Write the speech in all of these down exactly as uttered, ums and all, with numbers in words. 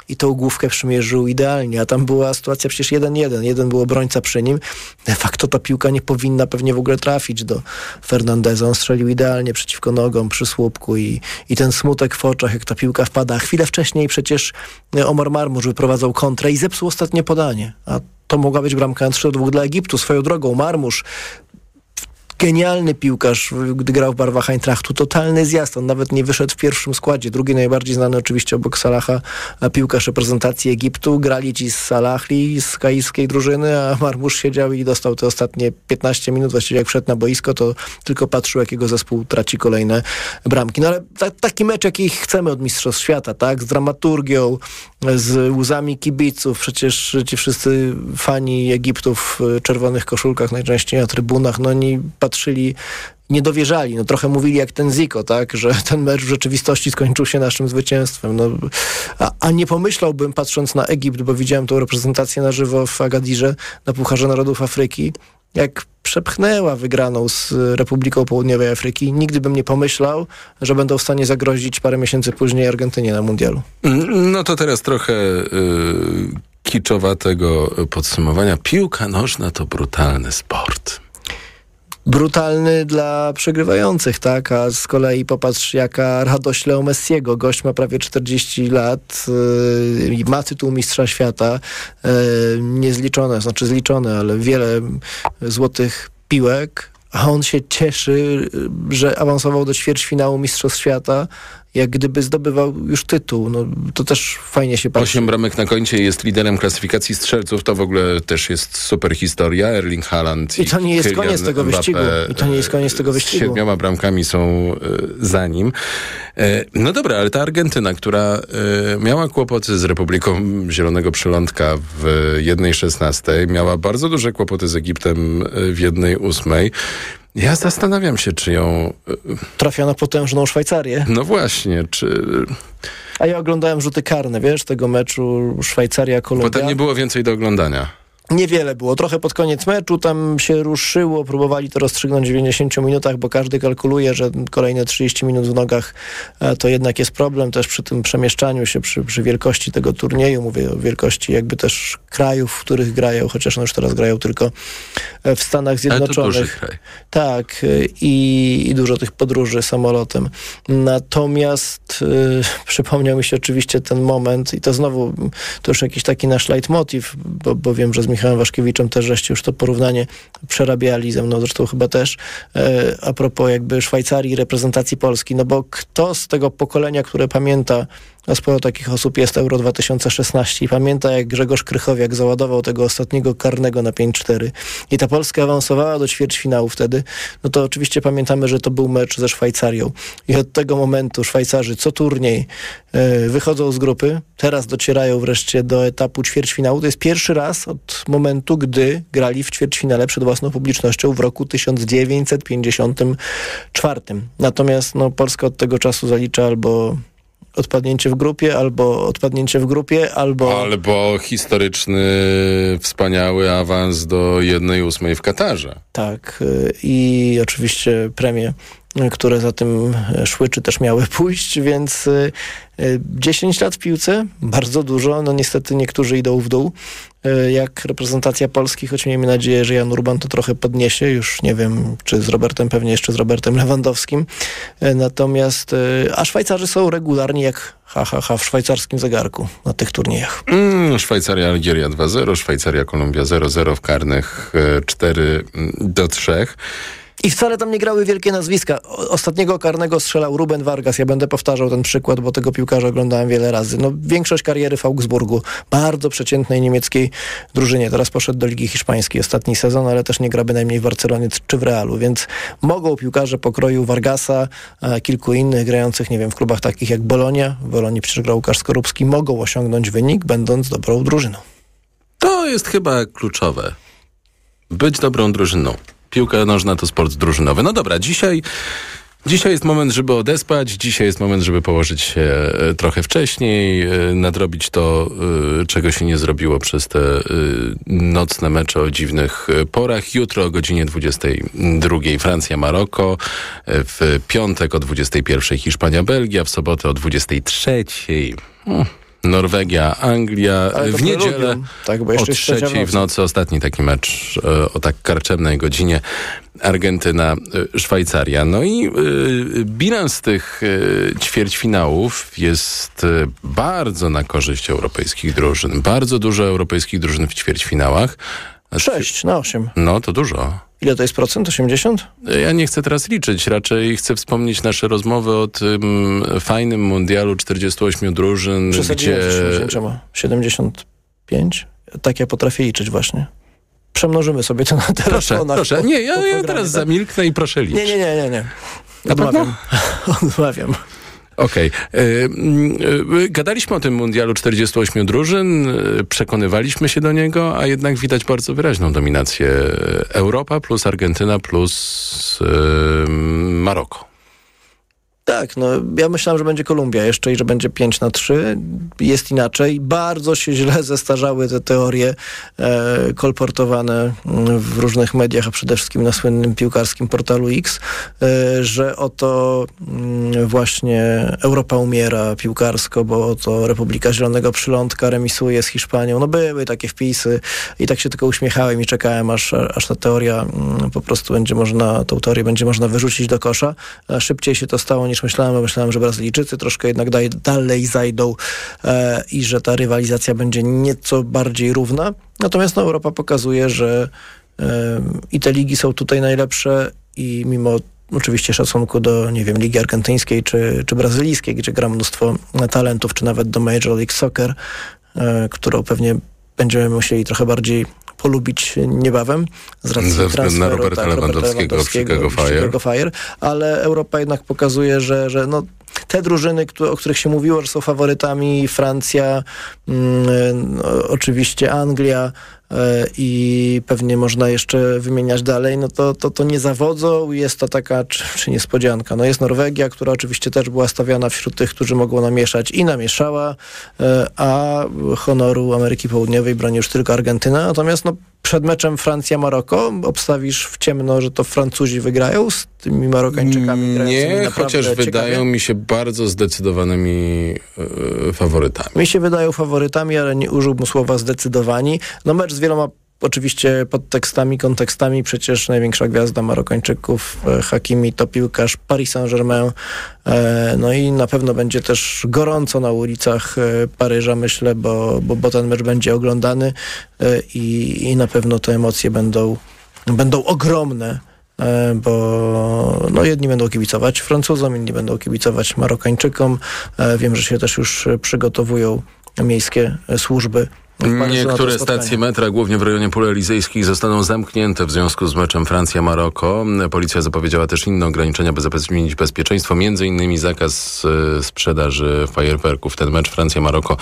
i tą główkę przymierzył idealnie, a tam była sytuacja przecież jeden jeden, jeden był obrońca przy nim, de facto ta piłka nie powinna pewnie w ogóle trafić do Fernandeza, on strzelił idealnie przeciwko nogom przy słupku i, i ten smutek w oczach, jak ta piłka wpada, a chwilę wcześniej przecież Omar Marmusz wyprowadzał kontrę i zepsuł ostatnie podanie, a to mogła być bramka trzy do dwóch dla Egiptu. Swoją drogą Marmusz, genialny piłkarz, gdy grał w barwach Eintrachtu, totalny zjazd. On nawet nie wyszedł w pierwszym składzie. Drugi najbardziej znany oczywiście obok Salaha piłkarz reprezentacji Egiptu. Grali ci z Salahli, z kairskiej drużyny, a Marmusz siedział i dostał te ostatnie piętnaście minut. Właściwie jak wszedł na boisko, to tylko patrzył, jak jego zespół traci kolejne bramki. No ale ta, taki mecz, jaki chcemy od Mistrzostw Świata, tak? Z dramaturgią, z łzami kibiców. Przecież ci wszyscy fani Egiptu w czerwonych koszulkach, najczęściej na trybunach, no oni patrzyli, nie dowierzali. No trochę mówili jak ten Zico, tak, że ten mecz w rzeczywistości skończył się naszym zwycięstwem. No, a, a nie pomyślałbym, patrząc na Egipt, bo widziałem tą reprezentację na żywo w Agadirze, na Pucharze Narodów Afryki, jak przepchnęła wygraną z Republiką Południowej Afryki. Nigdy bym nie pomyślał, że będą w stanie zagrozić parę miesięcy później Argentynie na mundialu. No to teraz trochę yy, kiczowatego podsumowania. Piłka nożna to brutalny sport. Brutalny dla przegrywających, tak? A z kolei popatrz, jaka radość Leo Messiego. Gość ma prawie czterdzieści lat, yy, ma tytuł mistrza świata, yy, niezliczone, znaczy zliczone, ale wiele złotych piłek, a on się cieszy, że awansował do ćwierćfinału Mistrzostw Świata, jak gdyby zdobywał już tytuł. No, to też fajnie się patrzy. Osiem bramek na koncie, jest liderem klasyfikacji strzelców. To w ogóle też jest super historia. Erling Haaland i, I to nie jest Kylian koniec tego Mbappé wyścigu. I to nie jest koniec tego wyścigu. Z siedmioma bramkami są y, za nim. E, no dobra, ale ta Argentyna, która y, miała kłopoty z Republiką Zielonego Przylądka w jednej szesnastej, miała bardzo duże kłopoty z Egiptem w jednej ósmej. Ja zastanawiam się, czy ją... Trafiono potężną Szwajcarię. No właśnie, czy... A ja oglądałem rzuty karne, wiesz, tego meczu Szwajcaria-Kolumbia. Bo tam nie było więcej do oglądania. Niewiele było. Trochę pod koniec meczu tam się ruszyło, próbowali to rozstrzygnąć w dziewięćdziesięciu minutach, bo każdy kalkuluje, że kolejne trzydzieści minut w nogach to jednak jest problem też przy tym przemieszczaniu się, przy, przy wielkości tego turnieju. Mówię o wielkości jakby też krajów, w których grają, chociaż no już teraz grają tylko w Stanach Zjednoczonych. Ale to duży kraj. Tak. I, i dużo tych podróży samolotem. Natomiast y, przypomniał mi się oczywiście ten moment i to znowu, to już jakiś taki nasz leitmotiv, bo, bo wiem, że z Michałem Waszkiewiczem też żeście już to porównanie przerabiali, ze mną zresztą chyba też, e, a propos jakby Szwajcarii, reprezentacji Polski, no bo kto z tego pokolenia, które pamięta, a sporo takich osób jest, Euro dwa tysiące szesnaście i pamięta, jak Grzegorz Krychowiak załadował tego ostatniego karnego na pięć cztery i ta Polska awansowała do ćwierćfinału wtedy, no to oczywiście pamiętamy, że to był mecz ze Szwajcarią i od tego momentu Szwajcarzy co turniej e, wychodzą z grupy, teraz docierają wreszcie do etapu ćwierćfinału. To jest pierwszy raz od momentu, gdy grali w ćwierćfinale przed własną publicznością w roku tysiąc dziewięćset pięćdziesiątym czwartym. Natomiast no, Polska od tego czasu zalicza albo odpadnięcie w grupie, albo odpadnięcie w grupie, albo... Albo historyczny, wspaniały awans do jednej ósmej w Katarze. Tak. I oczywiście premie, które za tym szły, czy też miały pójść, więc dziesięć lat w piłce, bardzo dużo. No niestety niektórzy idą w dół, jak reprezentacja Polski, choć miejmy nadzieję, że Jan Urban to trochę podniesie. Już nie wiem, czy z Robertem, pewnie jeszcze z Robertem Lewandowskim. Natomiast, a Szwajcarzy są regularni jak ha, ha, ha w szwajcarskim zegarku na tych turniejach. Mm, Szwajcaria, Algieria dwa zero, Szwajcaria, Kolumbia zero zero, w karnych cztery do trzech. I wcale tam nie grały wielkie nazwiska. Ostatniego karnego strzelał Ruben Vargas. Ja będę powtarzał ten przykład, bo tego piłkarza oglądałem wiele razy. No, większość kariery w Augsburgu. Bardzo przeciętnej niemieckiej drużynie. Teraz poszedł do Ligi Hiszpańskiej ostatni sezon, ale też nie gra bynajmniej w Barcelonie czy w Realu. Więc mogą piłkarze pokroju Vargasa, a kilku innych grających, nie wiem, w klubach takich jak Bolonia, w Bolonii przecież grał Łukasz Skorupski, mogą osiągnąć wynik, będąc dobrą drużyną. To jest chyba kluczowe. Być dobrą drużyną. Piłka nożna to sport drużynowy. No dobra, dzisiaj, dzisiaj jest moment, żeby odespać, dzisiaj jest moment, żeby położyć się trochę wcześniej, nadrobić to, czego się nie zrobiło przez te nocne mecze o dziwnych porach. Jutro o godzinie dwudziestej drugiej Francja-Maroko, w piątek o dwudziestej pierwszej Hiszpania-Belgia, w sobotę o dwudziestej trzeciej Norwegia, Anglia. W niedzielę lubią. Tak, bo jeszcze o trzeciej w nocy ostatni taki mecz e, o tak karczemnej godzinie Argentyna, e, Szwajcaria. No i e, bilans tych e, ćwierćfinałów jest e, bardzo na korzyść europejskich drużyn. Bardzo dużo europejskich drużyn w ćwierćfinałach. sześć na osiem. No to dużo. Ile to jest procent? osiemdziesiąt? Ja nie chcę teraz liczyć, raczej chcę wspomnieć nasze rozmowy o tym fajnym mundialu czterdziestu ośmiu drużyn, Przesadziłem gdzie... czemu? siedemdziesiąt pięć? Tak ja potrafię liczyć właśnie. Przemnożymy sobie to na telefonach. Proszę, proszę. Nie, ja, ja teraz tak? zamilknę i proszę liczyć. Nie, nie, nie, nie. nie. Odmawiam. Odmawiam. Okej. Okay. Yy, gadaliśmy o tym mundialu czterdziestu ośmiu drużyn, yy, przekonywaliśmy się do niego, a jednak widać bardzo wyraźną dominację Europa plus Argentyna plus yy, Maroko. Tak, no ja myślałem, że będzie Kolumbia jeszcze i że będzie pięć na trzy. Jest inaczej. Bardzo się źle zestarzały te teorie e, kolportowane w różnych mediach, a przede wszystkim na słynnym piłkarskim portalu X, e, że oto m, właśnie Europa umiera piłkarsko, bo oto Republika Zielonego Przylądka remisuje z Hiszpanią. No były takie wpisy i tak się tylko uśmiechałem i czekałem, aż, aż ta teoria m, po prostu będzie można, tą teorię będzie można wyrzucić do kosza. A szybciej się to stało niż myślałem. Myślałem, że Brazylijczycy troszkę jednak daj, dalej zajdą e, i że ta rywalizacja będzie nieco bardziej równa. Natomiast no, Europa pokazuje, że e, i te ligi są tutaj najlepsze i mimo oczywiście szacunku do, nie wiem, Ligi Argentyńskiej czy, czy Brazylijskiej, gdzie gra mnóstwo talentów, czy nawet do Major League Soccer, e, którą pewnie będziemy musieli trochę bardziej polubić niebawem z racji Ze względu na Roberta tak, Lewandowskiego w Chicago Fire. Chicago Fire. Ale Europa jednak pokazuje, że, że no, te drużyny, które, o których się mówiło, że są faworytami, Francja, mm, no, oczywiście Anglia y, i pewnie można jeszcze wymieniać dalej, no to, to, to nie zawodzą. Jest to taka, czy, czy niespodzianka. No jest Norwegia, która oczywiście też była stawiana wśród tych, którzy mogą namieszać i namieszała, y, a honoru Ameryki Południowej broni już tylko Argentyna. Natomiast no, przed meczem Francja-Maroko obstawisz w ciemno, że to Francuzi wygrają z tymi Marokańczykami? Nie, chociaż ciekawie. Wydają mi się bardzo zdecydowanymi yy, faworytami. Mi się wydają faworytami, ale nie użyłbym słowa zdecydowani. No mecz z wieloma oczywiście podtekstami, kontekstami. Przecież największa gwiazda Marokańczyków, e, Hakimi, to piłkarz Paris Saint-Germain. E, no i na pewno będzie też gorąco na ulicach e, Paryża, myślę, bo, bo, bo ten mecz będzie oglądany e, i, i na pewno te emocje będą, będą ogromne. E, bo no, jedni będą kibicować Francuzom, inni będą kibicować Marokańczykom. E, wiem, że się też już przygotowują miejskie służby. Niektóre stacje metra, głównie w rejonie Pól Elizejskich, zostaną zamknięte w związku z meczem Francja-Maroko. Policja zapowiedziała też inne ograniczenia, by zapewnić bezpieczeństwo, między innymi zakaz y, sprzedaży fajerwerków. Ten mecz Francja-Maroko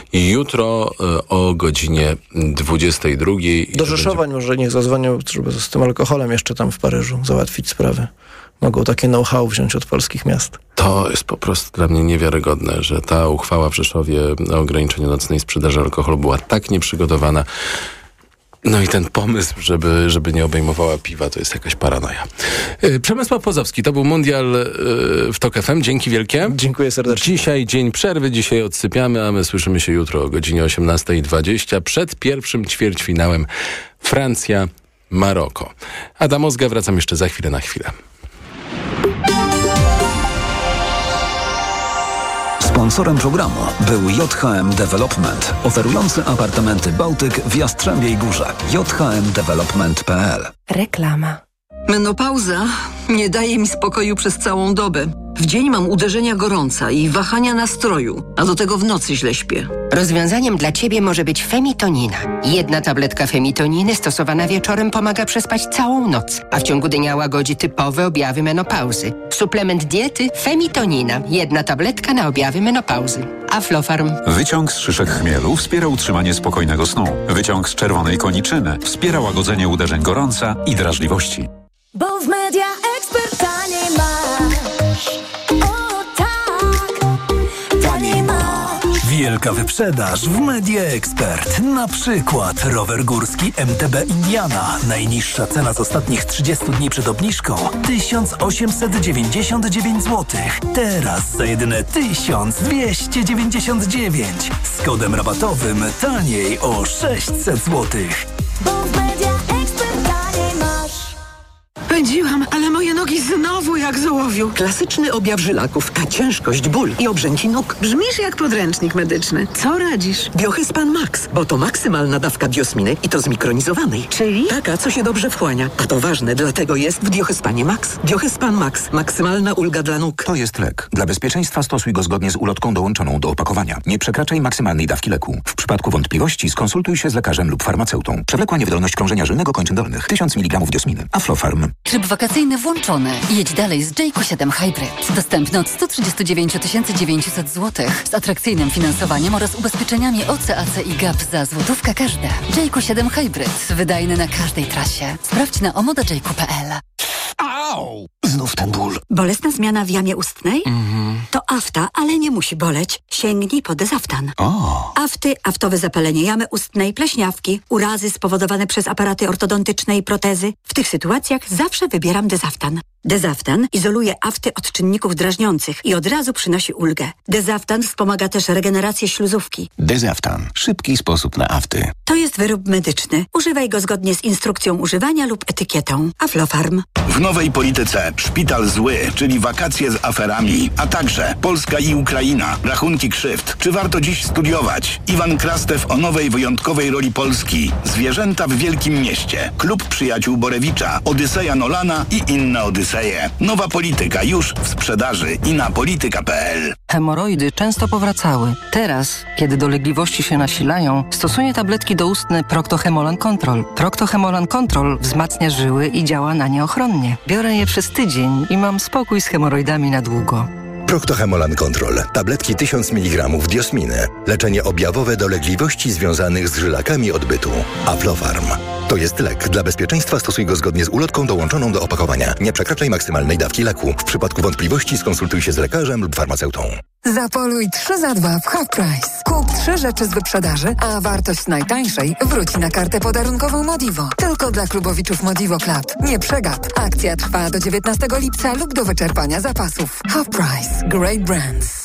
jutro y, o godzinie dwudziestej drugiej. Do Rzeszowań będzie... może niech zadzwonią, żeby z tym alkoholem jeszcze tam w Paryżu załatwić sprawę. Mogą takie know-how wziąć od polskich miast. To jest po prostu dla mnie niewiarygodne, że ta uchwała w Rzeszowie o ograniczeniu nocnej sprzedaży alkoholu była tak nieprzygotowana. No i ten pomysł, żeby, żeby nie obejmowała piwa, to jest jakaś paranoja. Yy, Przemysław Pozowski, to był Mundial yy, w Tok F M. Dzięki wielkie. Dziękuję serdecznie. Dzisiaj dzień przerwy, dzisiaj odsypiamy, a my słyszymy się jutro o godzinie osiemnastej dwadzieścia przed pierwszym ćwierćfinałem Francja-Maroko. Adam Ozga, wracam jeszcze za chwilę na chwilę. Sponsorem programu był J H M Development, oferujący apartamenty Bałtyk w Jastrzębiej Górze. j h m development kropka p l. Reklama. Menopauza nie daje mi spokoju przez całą dobę. W dzień mam uderzenia gorąca i wahania nastroju, a do tego w nocy źle śpię. Rozwiązaniem dla Ciebie może być Femitonina. Jedna tabletka Femitoniny stosowana wieczorem pomaga przespać całą noc, a w ciągu dnia łagodzi typowe objawy menopauzy. Suplement diety Femitonina. Jedna tabletka na objawy menopauzy. Aflofarm. Wyciąg z szyszek chmielu wspiera utrzymanie spokojnego snu. Wyciąg z czerwonej koniczyny wspiera łagodzenie uderzeń gorąca i drażliwości. Bo w Media Expert taniej masz. O tak, taniej masz. Wielka wyprzedaż w Media Expert. Na przykład rower górski M T B Indiana. Najniższa cena z ostatnich trzydziestu dni przed obniżką tysiąc osiemset dziewięćdziesiąt dziewięć złotych. Teraz za jedyne tysiąc dwieście dziewięćdziesiąt dziewięć. Z kodem rabatowym taniej o sześćset złotych. Bo w Media Expert taniej masz. Pędziłam, ale moje nogi znowu jak z ołowiu. Klasyczny objaw żylaków, ta ciężkość, ból i obrzęki nóg. Brzmisz jak podręcznik medyczny. Co radzisz? Biohyspan Max, bo to maksymalna dawka diosminy i to zmikronizowanej. Czyli? Taka, co się dobrze wchłania. A to ważne, dlatego jest w Biohyspanie Max. Biohyspan Max. Maksymalna ulga dla nóg. To jest lek. Dla bezpieczeństwa stosuj go zgodnie z ulotką dołączoną do opakowania. Nie przekraczaj maksymalnej dawki leku. W przypadku wątpliwości skonsultuj się z lekarzem lub farmaceutą. Przewlekła niewydolność krążenia żylnego kończyn dolnych. tysiąc miligramów diosminy. Aflofarm. Tryb wakacyjny włączony. Jedź dalej z Jayco siedem Hybrid. Dostępny od sto trzydzieści dziewięć tysięcy dziewięćset złotych. Z atrakcyjnym finansowaniem oraz ubezpieczeniami O C A C i G A P za złotówka każde. Jayco siedem Hybrid. Wydajny na każdej trasie. Sprawdź na omoda jayco kropka p l. Au! Znów ten ból. Bolesna zmiana w jamie ustnej? Mhm. To afta, ale nie musi boleć. Sięgnij po Dezaftan. O! Afty, aftowe zapalenie jamy ustnej, pleśniawki, urazy spowodowane przez aparaty ortodontyczne i protezy. W tych sytuacjach zawsze wybieram Dezaftan. Dezaftan izoluje afty od czynników drażniących i od razu przynosi ulgę. Dezaftan wspomaga też regenerację śluzówki. Dezaftan. Szybki sposób na afty. To jest wyrób medyczny. Używaj go zgodnie z instrukcją używania lub etykietą. Aflofarm. W nowej polityce szpital zły, czyli wakacje z aferami, a także Polska i Ukraina, rachunki krzywd. Czy warto dziś studiować? Iwan Krastew o nowej wyjątkowej roli Polski. Zwierzęta w wielkim mieście. Klub przyjaciół Borewicza. Odyseja Nolana i inne odyseje. Nowa polityka już w sprzedaży i na polityka kropka p l. Hemoroidy często powracały. Teraz, kiedy dolegliwości się nasilają, stosuję tabletki doustne Procto-Hemolan Control. Procto-Hemolan Control wzmacnia żyły i działa na nie ochronnie. Biorę je przez tydzień i mam spokój z hemoroidami na długo. Procto-Hemolan Control. Tabletki tysiąc miligramów diosminy. Leczenie objawowe dolegliwości związanych z żylakami odbytu. Aflofarm. To jest lek. Dla bezpieczeństwa stosuj go zgodnie z ulotką dołączoną do opakowania. Nie przekraczaj maksymalnej dawki leku. W przypadku wątpliwości skonsultuj się z lekarzem lub farmaceutą. Zapoluj trzy za dwa w Half Price. Kup trzy rzeczy z wyprzedaży, a wartość najtańszej wróci na kartę podarunkową Modivo. Tylko dla klubowiczów Modivo Club. Nie przegap. Akcja trwa do dziewiętnastego lipca lub do wyczerpania zapasów. Half Price. Great brands.